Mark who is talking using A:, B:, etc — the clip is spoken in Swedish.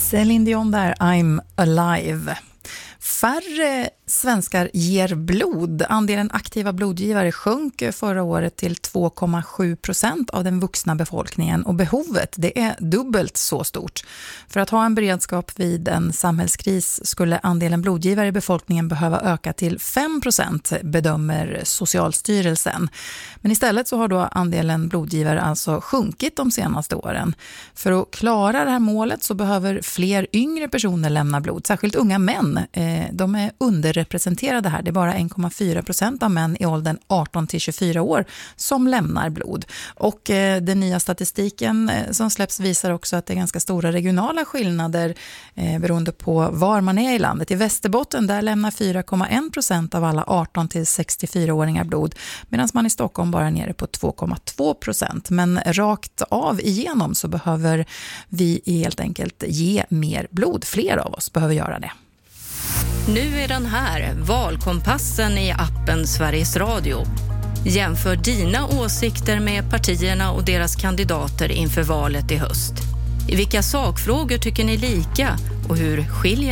A: Céline Dion där, I'm alive. Färre svenskar ger blod. Andelen aktiva blodgivare sjönk förra året till 2,7% av den vuxna befolkningen och behovet det är dubbelt så stort. För att ha en beredskap vid en samhällskris skulle andelen blodgivare i befolkningen behöva öka till 5%, bedömer Socialstyrelsen. Men istället så har då andelen blodgivare alltså sjunkit de senaste åren. För att klara det här målet så behöver fler yngre personer lämna blod, särskilt unga män. De är underrepresenterade här. Det är bara 1,4% av män i åldern 18-24 år som lämnar blod. Och den nya statistiken som släpps visar också att det är ganska stora regionala skillnader beroende på var man är i landet. I Västerbotten där lämnar 4,1% av alla 18-64-åringar blod, medan man i Stockholm bara är nere på 2,2%. Men rakt av igenom så behöver vi helt enkelt ge mer blod. Fler av oss behöver göra det.
B: Nu är den här, valkompassen i appen Sveriges Radio. Jämför dina åsikter med partierna och deras kandidater inför valet i höst. I vilka sakfrågor tycker ni lika och hur skiljer